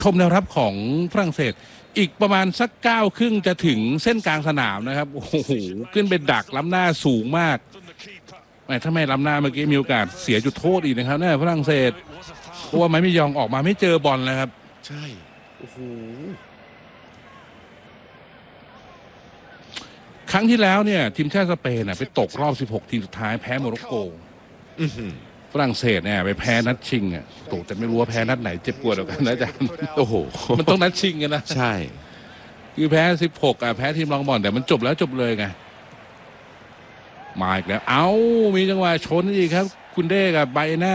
ชมแนวรับของฝรั่งเศสอีกประมาณสัก9 ครึ่งจะถึงเส้นกลางสนามนะครับโอ้โหขึ้นไปดักล้ำหน้าสูงมากถ้าไม่ล้ำหน้าเมื่อกี้มีโอกาสเสียจุดโทษอีกนะครับเนี่ยฝรั่งเศสเพราะว่าไม่ยองออกมาไม่เจอบอลเลยครับใช่โอ้โหครั้งที่แล้วเนี่ยทีมชาติสเปนไปตกรอบ16 ทีมสุดท้ายแพ้โมร็อกโกฝรั่งเศสเนี่ยไปแพ้นัดชิงตกแต่ไม่รู้ว่าแพ้นัดไหนเจ็บปวดกว่ากันนะอาจารย์โอ้โหมันต้องนัดชิงกันนะใช่คือแพ้16แพ้ทีมรองบอลแต่มันจบแล้วจบเลยไงมาอีกแล้วมีจังหวะชนอีกครับคุณเด้กับไบน่า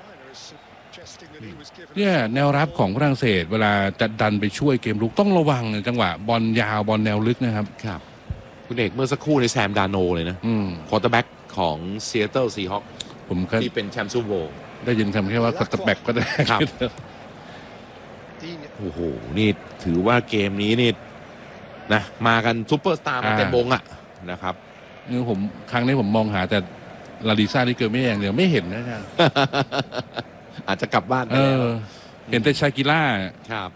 เนี่ยแนวรับของฝรั่งเศสเวลาจะดันไปช่วยเกมลุกต้องระวังจังหวะบอลยาวบอลแนวลึกนะครับครับคุณเอกเมื่อสักครู่ในแซมดาโนเลยนะควอเตอร์แบ็กของเซียเทิลซีฮอคที่เป็นแชมป์ซูเปอร์โบว์ได้ยินคำแค่ว่าควอเตอร์แบ็กก็ได้ครับโอ้โหนี่ถือว่าเกมนี้นี่นะมากันซูเปอร์สตาร์มาเต็มวงนะครับครั้งนี้ผมมองหาแต่ลาลิซ่าที่เกิดไม่อย่างเดียวไม่เห็นนะอาจารย์อาจจะกลับบ้านไปแล้วเห็นแต่ชากิล่าครับ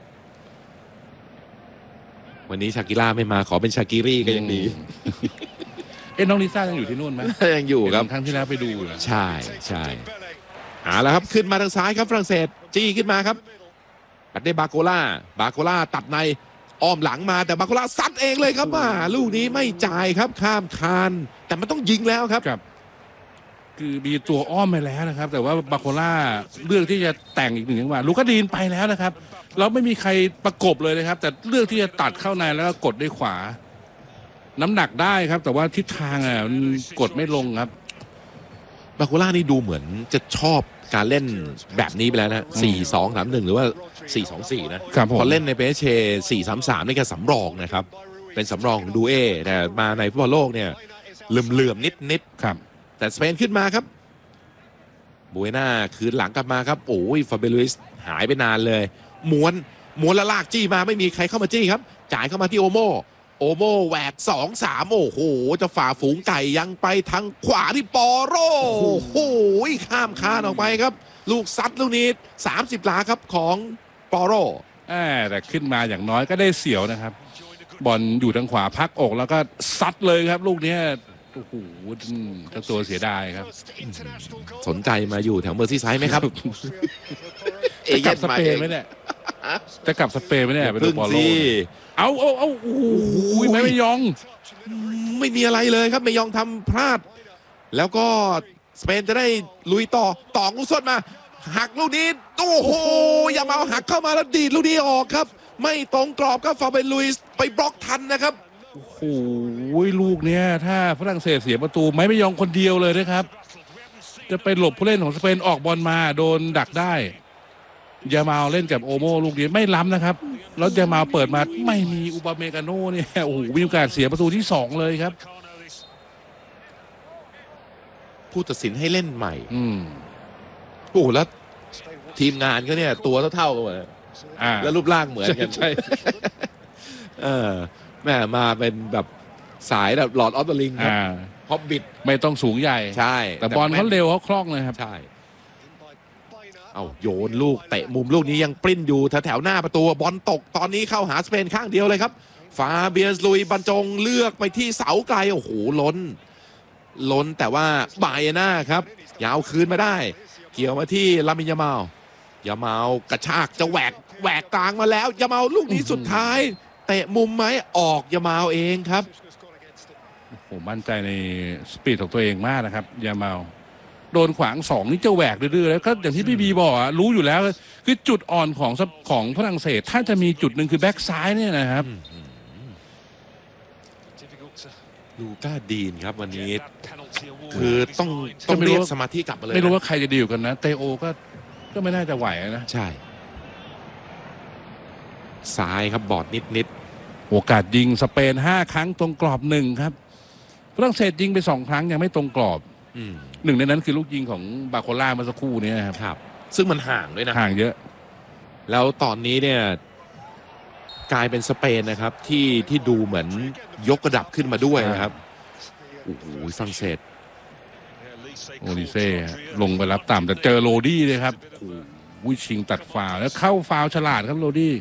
วันนี้ชากิล่าไม่มาขอเป็นชากิรี่ก็ยังดีน้องลิซ่ายังอยู่ที่นู่นไหมยังอยู่ครับครั้งที่แล้วไปดูใช่แล้วครับขึ้นมาทางซ้ายครับฝรั่งเศสจี้ขึ้นมาครับตัดได้บาโกล่าตัดในอ้อมหลังมาแต่บาโกล่าซัดเองเลยครับลูกนี้ไม่จ่ายครับข้ามคานแต่มันต้องยิงแล้วครับคือมีตัวอ้อมไปแล้วนะครับแต่ว่าบาโคล่าเลือกที่จะแต่งอีกหนึ่งจังหวะลูกดีนไปแล้วนะครับเราไม่มีใครประกบเลยนะครับแต่เลือกที่จะตัดเข้าในแล้วก็กดด้วยขวาน้ำหนักได้ครับแต่ว่าทิศทางมันกดไม่ลงครับบาโคล่านี่ดูเหมือนจะชอบการเล่นแบบนี้ไปแล้วนะ4-2-3-1หรือว่า4-2-4นะพอเล่นในเปเช4-3-3นี่แค่สำรองนะครับเป็นสำรองของดูเอแต่มาในฟุตบอลโลกเนี่ยเหลื่อมนิดครับแต่สเปนขึ้นมาครับบูเอน่าคืนหลังกลับมาครับโอ้ยฟาเบลุยส์หายไปนานเลยม้วนละลากจี้มาไม่มีใครเข้ามาจี้ครับจ่ายเข้ามาที่โอโมแหวก2-3โอ้โหจะฝ่าฝูงไก่ยังไปทางขวาที่ปอโรโอ้โหข้ามคานออกไปครับลูกซัดลูกนี้30 หลาครับของปอโรแต่ขึ้นมาอย่างน้อยก็ได้เสียวนะครับบอลอยู่ทางขวาพักอกแล้วก็ซัดเลยครับลูกนี้โอ้โหเจ้าตัวเสียดายครับสนใจมาอยู่แถวเมอร์ซี่ไซด์ไหมครับจะกลับสเปนไหมเนี่ยจะกลับสเปนไหมเนี่ยไปดูบอลโลเอาโอ้โหไม่ยองไม่มีอะไรเลยครับไม่ยองทำพลาดแล้วก็สเปนจะได้ลุยต่อลูกสดมาหักลูกนี้โอ้โหอย่ามาหักเข้ามาแล้วดีดลูกนี้ออกครับไม่ตรงกรอบครับฟาเบลุยส์ไปบล็อกทันนะครับโอ้โหลูกเนี้ยถ้าฝรั่งเศสเสียประตูไม่ยองคนเดียวเลยนะครับจะไปหลบผู้เล่นของสเปนออกบอลมาโดนดักได้ยามาเล่นกับโอโมลูกนี้ไม่ล้ำนะครับแล้วยามาเปิดมาไม่มีอุปเมกาโน่เนี่ยโอ้โหมีโอกาสเสียประตูที่2เลยครับผู้ตัดสินให้เล่นใหม่โอ้แล้วทีมงานก็เนี่ยตัวเท่ากันแล้วรูปร่างเหมือนกันใช่แม่มาเป็นแบบสายแบบหลอดออฟเดอะลิงครับฮอบบิทไม่ต้องสูงใหญ่ใช่แต่บอลเขาเร็วเขาคล่องเลยครับใช่เอาโยนลูกเตะมุมลูกนี้ยังปริ้นอยู่แถวหน้าประตูบอลตกตอนนี้เข้าหาสเปนข้างเดียวเลยครับฟาเบียสลุยบรรจงเลือกไปที่เสาไกลโอ้โหล้นแต่ว่าบายน่าครับยาวคืนมาได้เกี่ยวมาที่ลามินยามาลกระชากจะแหวกกลางมาแล้วยามาลลูกนี้สุดท้ายเตะมุมไหมออกยามาลเองครับผมมั่นใจในสปีดของตัวเองมากนะครับยามาลโดนขวาง2นี่จะแหวกดื้อๆแล้วก็อย่างที่พี่บีบอกรู้อยู่แล้วคือจุดอ่อนของฝรั่งเศสถ้าจะมีจุดหนึ่งคือแบ็กซ้ายเนี่ยนะครับลูก้าดีนครับวันนี้คือต้องเรียกสมาธิกลับมาเลยไม่รู้ว่าใครจะดีอยู่กันนะเตโอก็ไม่น่าจะไหวนะใช่ซ้ายครับบอดนิดโอกาสยิงสเปน5 ครั้งตรงกรอบ1ครับฝรั่งเศสยิงไป2 ครั้งยังไม่ตรงกรอบหนึ่งในนั้นคือลูกยิงของบาโคล่าเมื่อสักครู่นี้ครับซึ่งมันห่างด้วยนะห่างเยอะแล้วตอนนี้เนี่ยกลายเป็นสเปนนะครับที่ดูเหมือนยกระดับขึ้นมาด้วยนะครับโอ้โหฝรั่งเศสโอลิเซ่ลงไปรับต่ำแต่เจอโรดี้เลยครับวิชิงตัดฟาวแล้วเข้าฟาวฉลาดครับโรดี้